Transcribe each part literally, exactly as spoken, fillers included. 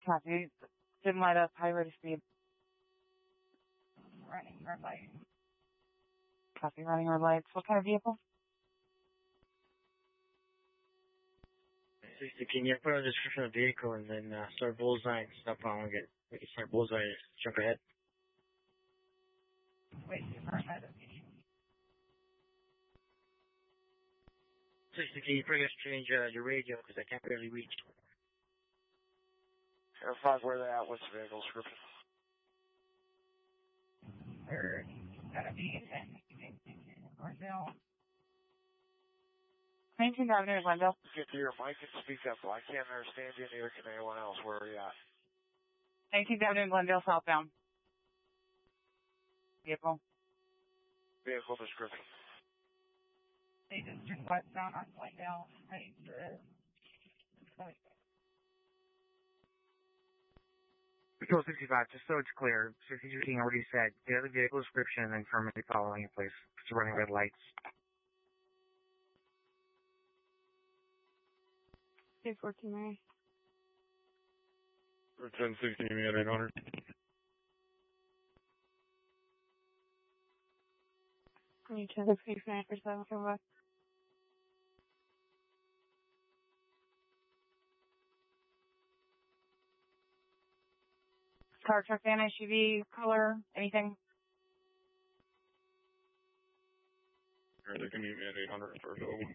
Copy. Didn't light up. High rate of speed. Running red light. Copy. Running red lights. What kind of vehicle? sixty, can you put a description of the vehicle and then uh, start bullseye? Stop following it. We can start bullseye. Jump ahead. Wait, different identification. sixty, can you bring us change uh, your radio because I can't barely reach. Air five, where they at? What's the vehicle description? There's gotta be in Glendale. nineteenth Avenue, Glendale. Get to your mic and speak up. Well, I can't understand you, neither can anyone else. Where are you at? nineteenth Avenue, Glendale, southbound. Vehicle. Vehicle description. They just turned westbound on Glendale. Control sixty-five, just so it's clear, sixty King already said, get the vehicle description and then firmly following it, please. It's running red lights. six fourteen, Mary. For ten sixteen, me at eight hundred. Can you check the six nine for seven from west? Car, truck, van, S U V, color, anything? Alright, they can meet me at eight hundred for available.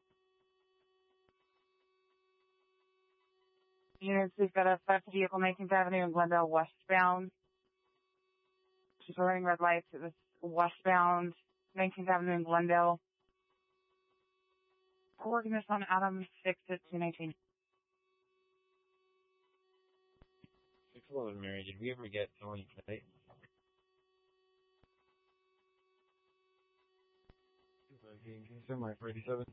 Units, we've got a theft vehicle, nineteenth Avenue and Glendale westbound. She's running red lights. It was westbound, nineteenth Avenue and Glendale. We're working this on Adam six at two nineteen. six eleven, Mary, did we ever get Tony tonight? Can you send my eighty-seven?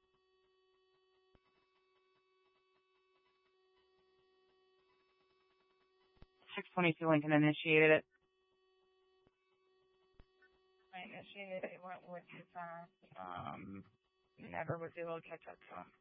six twenty-two Lincoln initiated it. I initiated it, went with his, uh, um, never was able to catch up to him.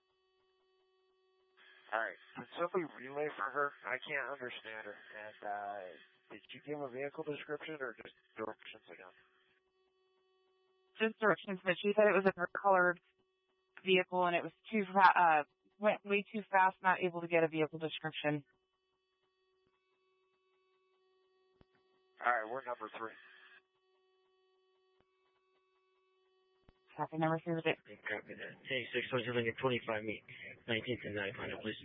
Alright, can somebody relay for her? I can't understand her. And, uh, did you give a vehicle description or just directions again? Just directions, but she said it was a colored vehicle and it was too, fa- uh, went way too fast, not able to get a vehicle description. Alright, we're number three. Copy number three was it. Copy that. Hey, six twenty-seven, twenty-five, meet. nineteenth and nine hundred, please.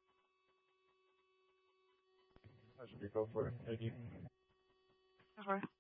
I should be go for it. Thank you. Okay.